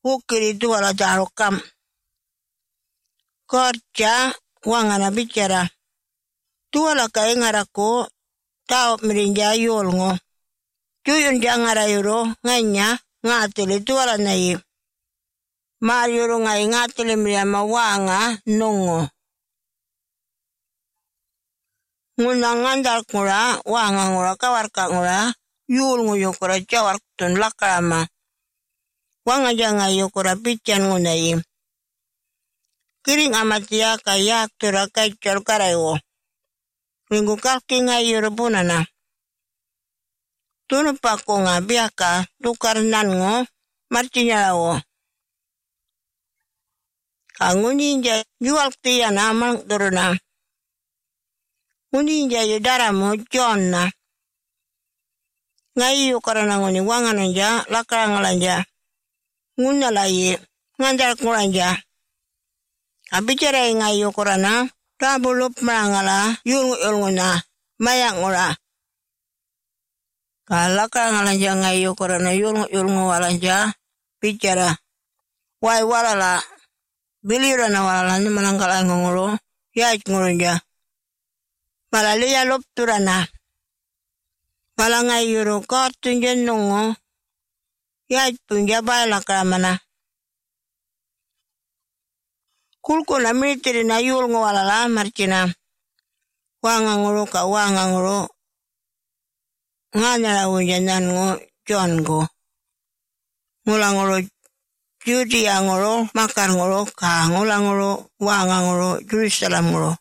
Ukiri tu wala darokam. Korja wangana bicara. Tu wala kay ngarako tao merinja yolngo. Tuyun jangara yuro nganya ngatili tu wala nayi. Mario ngai ngatili mriyama wanga nongo. Nguna ngandal ngura wanga ngura kawarka ngura yulngo yokora jawar kutun lakrama. Wanga janga yokora pican ngunayi. Kiring amatia kayak tura kaichol karayo. Minggu kalki ngai yuro punana. Tunu pako nga biaka tukar nango marcinyalawo. Kanguninja jual tiyana mang turuna. Nguninja yudara mo John na. Ngai yukarana nguni wangananja lakarangalanja. Ngunalayi ngandal kuranja. Abicara ngai yukarana tabulup marangala yulnguna mayak ngura. Lakarangalanja ngai yukarana yulngu walanja bicara. Wai walala bilirana walala numanangala nguru yait ngurunja. Malaliya lopturana. Malangai yuru kartun jennungo. Yait punja baila karamana. Kulkuna militiri na yulngo walala marcina. Wanganguru ka wanganguru. Nganyara unjanango jongo. Ngulanguru judi anguru makarnguru ka ngulanguru wanganguru Jerusalem nguru.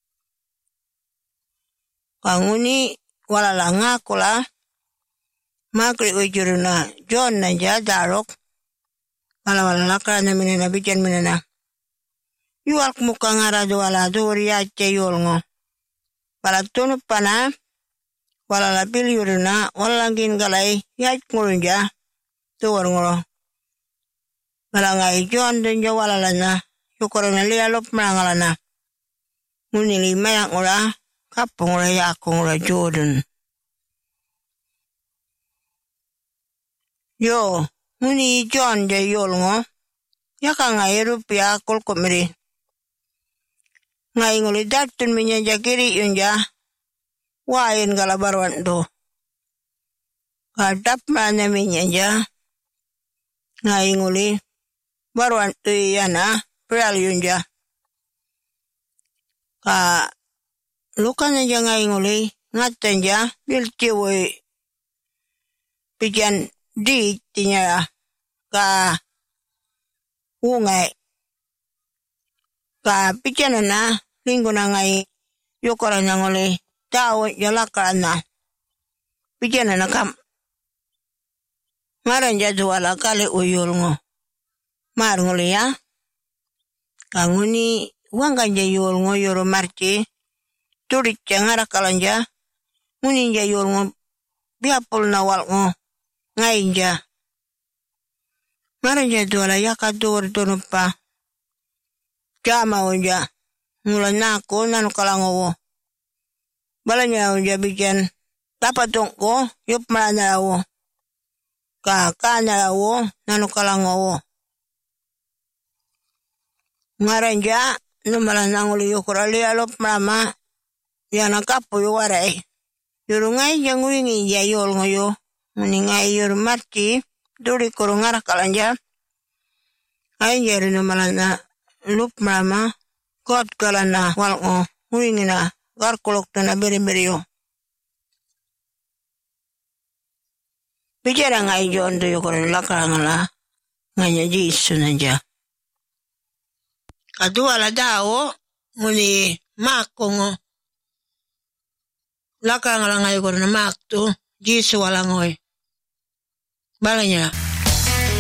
Kanguni walala ngakula makri ujuruna John nanja darok wala lakrana minena bijan minena yual muka ngarado wala dori ace yolngo wala tunu pana wala lapil yuruna wala langin galai yait ngurunja tuwar ngoro wala ngai John denja wala lana yukorona liya lop marangalana ngunili mayak ngura kapong ora yakong ora Jordan. Yo, muni John de yolngo. Yaka ngai rupia kolkomri. Ngai nguli datun minya jakiri yunja. Wain galabarwan do. Kadap mana minya ja. Ngai nguli barwan tu yana prial yunja. Ka luka na dyan ngay nguli, ngatan dyan, biltiwoy, pijan di tinya ka ungay. Ka pijan na, linggo na ngay, yukora na nguli, tao yalaka na. Pijan na kam. Maran dyan wala kali uyul ngo. Mar nguli ya. Kanguni, wangan dyan yul ngo yoro marci. Turik ngara kalanja muninja yolngo biapol na walngo ngainja maranja dola yaka dor donopa jama onja mula nako nanu kalangowo balanya onja bijan tapatongko yup maranawo ka kanarawo nanu kalangowo ngaranja numala nanguli yukurali alop marama yana kapo yo warai. Yuru ngai yang wingi ya yol ngoyo. Muni ngai yuru marci. Duri kuru ngara kalanja. Ay jari no malana lup mama. God kalana wal ngo. Wingi na garkulok na beri-beri yo. Bicara ngai jondo yo kore lakarangala. Nganya jisu nanja. Kadua la dao. Muni mako ngo. Laka ngalangai ko na makto, jisu walangoy. Balanya.